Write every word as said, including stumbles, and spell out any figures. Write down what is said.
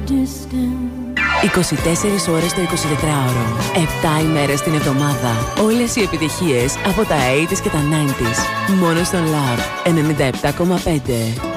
είκοσι τέσσερις ώρες το εικοσιτετράωρο, επτά ημέρες την εβδομάδα. Όλες οι επιτυχίες από τα ογδόντα και τα ενενήντα. Μόνο στον Love ενενήντα επτά κόμμα πέντε.